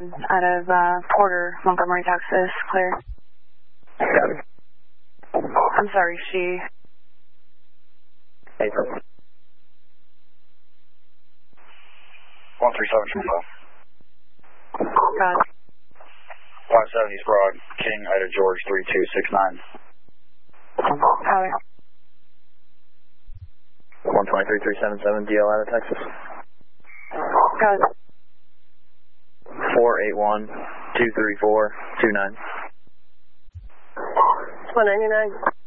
out of Porter, Montgomery, Texas. Clear. Got it. I'm sorry, she. April. 137 Got it. 570 East Broad, King, Ida George, 3269. Got it. 123.377 DL out of Texas. Got it. 481-234-29. 199.